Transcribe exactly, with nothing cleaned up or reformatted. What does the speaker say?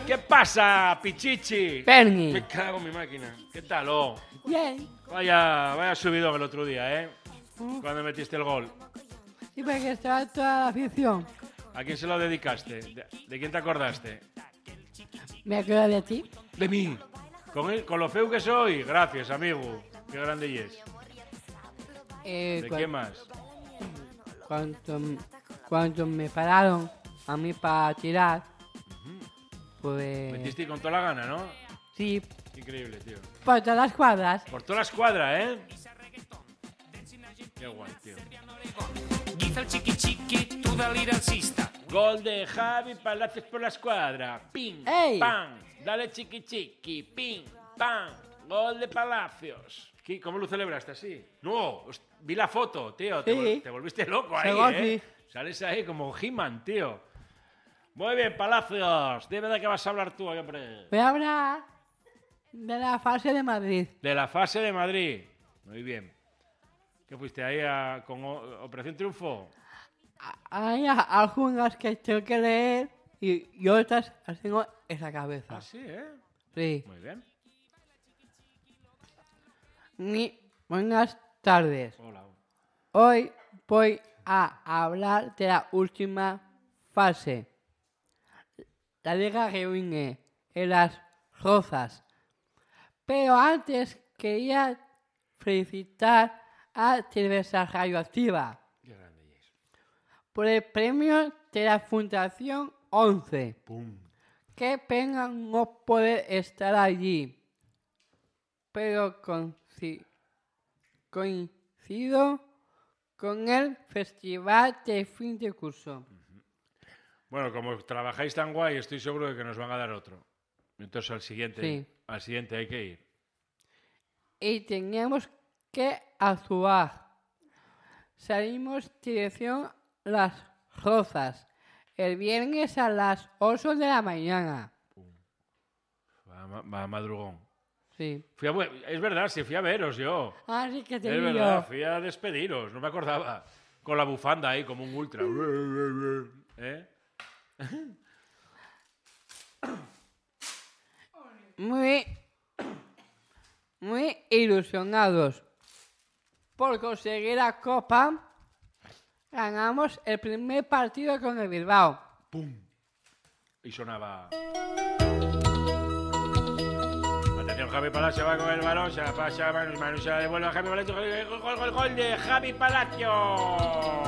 ¿Qué pasa, Pichichi? Bernie. Me cago en mi máquina. ¿Qué tal, oh? Bien. Vaya, vaya subidón el otro día, ¿eh? Cuando metiste el gol. Y porque estaba toda la afición. ¿A quién se lo dedicaste? ¿De, de quién te acordaste? Me acuerdo de ti. De mí. Con, el, con lo feo que soy. Gracias, amigo. Qué grande y es. Eh, ¿De cu- qué más? Cuando, cuando me pararon a mí para tirar, pues... Metiste con toda la gana, ¿no? Sí, Increíble, tío. por todas las cuadras. Por toda la escuadra, ¿eh? Qué guay, tío. Guiza el chiqui chiqui, tú dale ir alcista. Gol de Javi Palacios por la escuadra. Pim, ¡Ey! pam. Dale chiqui chiqui. Pim, pam. Gol de Palacios. ¿Qué- ¿Cómo lo celebraste así? No, os- vi la foto, tío. Te, Sí. vol- te volviste loco ahí, Según ¿eh? sí. Sales ahí como He-Man, tío. Muy bien, Palacios. Dime de qué vas a hablar tú, hombre. Voy a hablar de la fase de Madrid. De la fase de Madrid. Muy bien. ¿Qué fuiste ahí a- con o- Operación Triunfo? Hay a- algunas que tengo que leer y, y otras las tengo en la cabeza. Ah, sí, ¿eh? Sí. Muy bien. Ni- buenas tardes. Hola. Hoy voy a hablar de la última fase. La Liga reúne en las Rozas. Pero antes quería felicitar a Cerveza Radioactiva Qué grande y es. por el premio de la Fundación once. Pum. Qué pena no poder estar allí. Pero conci- coincido con el festival de fin de curso. Bueno, como trabajáis tan guay, estoy seguro de que nos van a dar otro. Entonces al siguiente, Sí. al siguiente hay que ir. Y teníamos que actuar. Salimos dirección Las Rozas el viernes a las ocho de la mañana. Va, ma- va madrugón. Sí. Fui a vu- es verdad, sí, fui a veros yo. Ah, sí que te Es digo. verdad, fui a despediros, no me acordaba. Con la bufanda ahí, como un ultra. ¿Eh? Muy, muy ilusionados por conseguir la copa. Ganamos el primer partido con el Bilbao. ¡Pum! Y sonaba. Atención, Javi Palacio va con el balón, se la pasa a Manu, Manu se la devuelve a Javi Palacio, gol, gol, gol, gol de Javi Palacio.